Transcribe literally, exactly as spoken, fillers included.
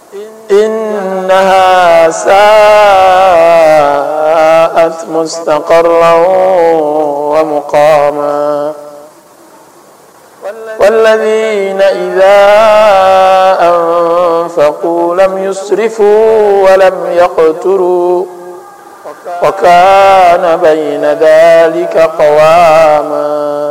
إنها ساءت مستقرا ومقاما والذين إذا أنفقوا لم يسرفوا ولم يقتروا وكان بين ذلك قواما